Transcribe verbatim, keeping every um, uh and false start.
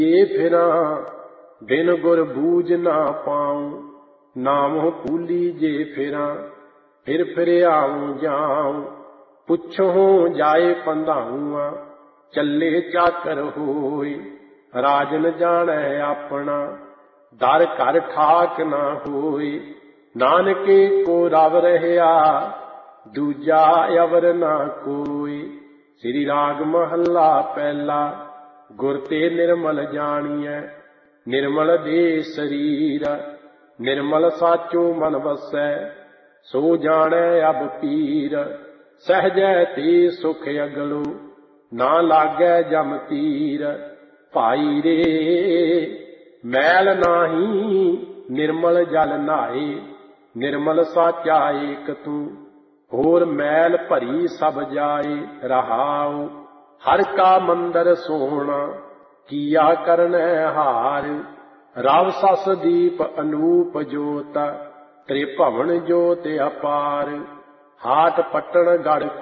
ये फिरा बिन गुर बूझ ना पाऊं, नाम भूली जे फिरा फिर फिर आऊं जाऊं। पुछो जाए पंधाऊआ, चले चाकर होई, राजन जाने अपना, दर घर ठाक ना होई। नानके को रव रहया, दूजा अवर ना कोई। श्री राग महला पहला, गुर ते निर्मल जानिए, निर्मल दे शरीर, निर्मल साचो मन वसै, सो जाने अब पीर। सहजै ते सुख अगलो, ना लागै जम तीर। भाई रे मैल नाही, निर्मल जल नहाए, निर्मल साचा एक तू। होर मैल भरी सब जाए, रहाओ हर का मंदर सोना, किया करनै हार। रव सस दीप अनूप जोत, त्रिभवन ज्योत अपार। हाट पट्टन गढ़